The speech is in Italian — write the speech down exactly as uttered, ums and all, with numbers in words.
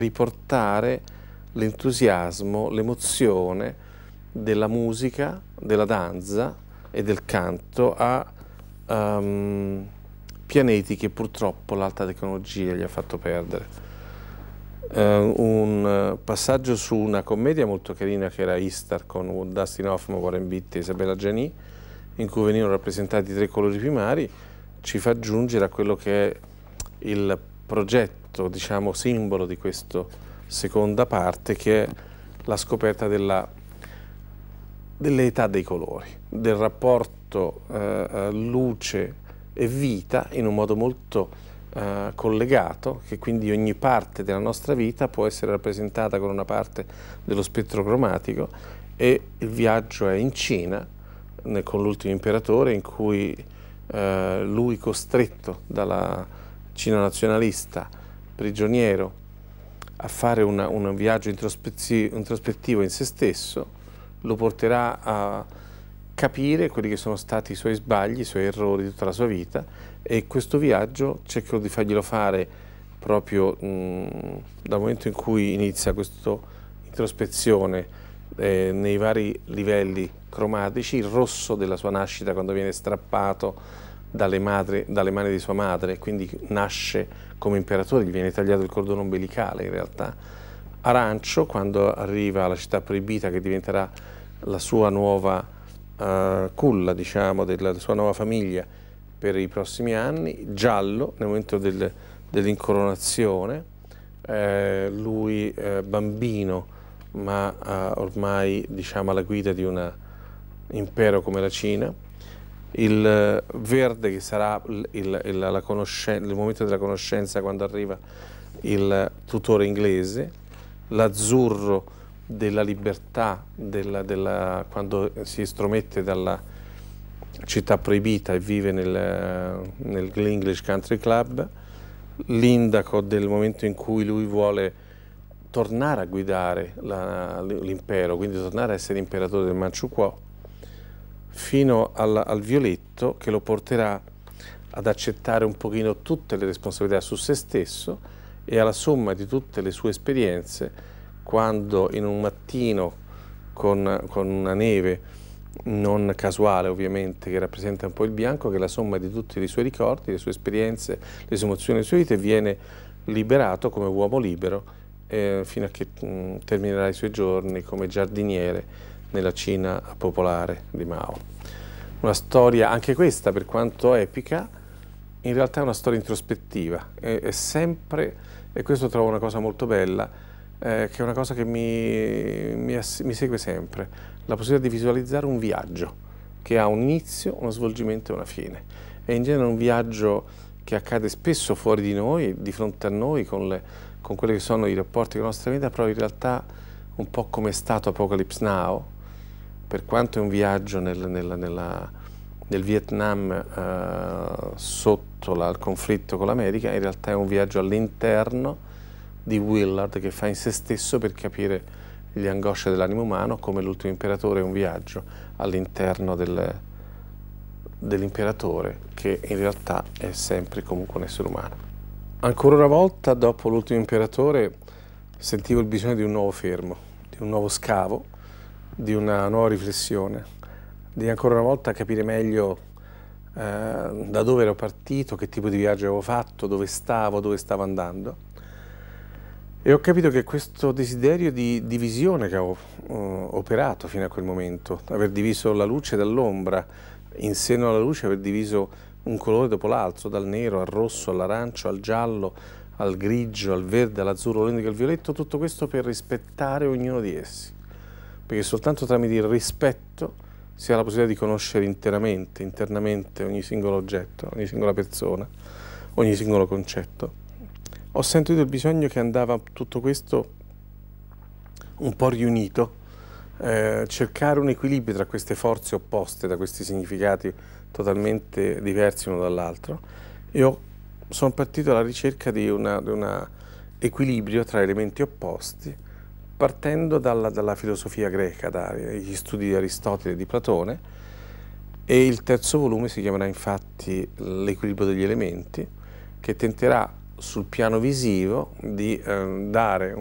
riportare l'entusiasmo, l'emozione della musica, della danza e del canto a um, pianeti che purtroppo l'alta tecnologia gli ha fatto perdere. Uh, un passaggio su una commedia molto carina che era Istar con Dustin Hoffman, Warren Beatty e Isabella Gianni, in cui venivano rappresentati tre colori primari, ci fa giungere a quello che è il progetto, diciamo, simbolo di questa seconda parte, che è la scoperta della, delle età dei colori, del rapporto uh, luce e vita in un modo molto Uh, collegato, che quindi ogni parte della nostra vita può essere rappresentata con una parte dello spettro cromatico, e il viaggio è in Cina nel, con l'ultimo imperatore, in cui uh, lui, costretto dalla Cina nazionalista, prigioniero, a fare una, un viaggio introspettivo in se stesso, lo porterà a capire quelli che sono stati i suoi sbagli, i suoi errori di tutta la sua vita, e questo viaggio cercherò di farglielo fare proprio mh, dal momento in cui inizia questa introspezione eh, nei vari livelli cromatici, il rosso della sua nascita quando viene strappato dalle, madre, dalle mani di sua madre, quindi nasce come imperatore, gli viene tagliato il cordone ombelicale in realtà, arancio quando arriva alla città proibita, che diventerà la sua nuova Uh, culla, diciamo, della sua nuova famiglia per i prossimi anni, giallo nel momento del, dell'incoronazione, eh, lui eh, bambino ma uh, ormai, diciamo, alla guida di un impero come la Cina, il uh, verde che sarà il, il, il, la conoscenza, il momento della conoscenza quando arriva il tutore inglese, l'azzurro della libertà, della, della, quando si estromette dalla città proibita e vive nel, nell'English Country Club, l'indaco del momento in cui lui vuole tornare a guidare l'impero, quindi tornare a essere imperatore del Manchukuo, fino al, al violetto che lo porterà ad accettare un pochino tutte le responsabilità su se stesso e alla somma di tutte le sue esperienze, quando in un mattino con, con una neve non casuale ovviamente, che rappresenta un po' il bianco, che è la somma di tutti i suoi ricordi, le sue esperienze, le sue emozioni, le sue vite, viene liberato come uomo libero eh, fino a che mh, terminerà i suoi giorni come giardiniere nella Cina popolare di Mao. Una storia, anche questa, per quanto epica, in realtà è una storia introspettiva, è, è sempre, e questo trovo una cosa molto bella, Eh, che è una cosa che mi, mi, mi segue sempre, la possibilità di visualizzare un viaggio che ha un inizio, uno svolgimento e una fine. È in genere un viaggio che accade spesso fuori di noi, di fronte a noi, con, le, con quelli che sono i rapporti con la nostra vita, però in realtà un po' come è stato Apocalypse Now, per quanto è un viaggio nel, nel, nella, nel Vietnam eh, sotto la, il conflitto con l'America, in realtà è un viaggio all'interno di Willard, che fa in se stesso per capire le angosce dell'animo umano, come l'ultimo imperatore è un viaggio all'interno del, dell'imperatore, che in realtà è sempre comunque un essere umano. Ancora una volta, dopo l'ultimo imperatore, sentivo il bisogno di un nuovo fermo, di un nuovo scavo, di una nuova riflessione, di ancora una volta capire meglio eh, da dove ero partito, che tipo di viaggio avevo fatto, dove stavo, dove stavo andando. E ho capito che questo desiderio di divisione che ho uh, operato fino a quel momento, aver diviso la luce dall'ombra, in seno alla luce aver diviso un colore dopo l'altro, dal nero al rosso, all'arancio, al giallo, al grigio, al verde, all'azzurro, all'indico, al violetto, tutto questo per rispettare ognuno di essi. Perché soltanto tramite il rispetto si ha la possibilità di conoscere interamente, internamente ogni singolo oggetto, ogni singola persona, ogni singolo concetto. Ho sentito il bisogno che andava tutto questo un po' riunito, eh, cercare un equilibrio tra queste forze opposte, da questi significati totalmente diversi uno dall'altro, e ho, sono partito alla ricerca di un equilibrio tra elementi opposti, partendo dalla, dalla filosofia greca, dagli studi di Aristotele e di Platone, e il terzo volume si chiamerà infatti L'equilibrio degli elementi, che tenterà sul piano visivo di eh, dare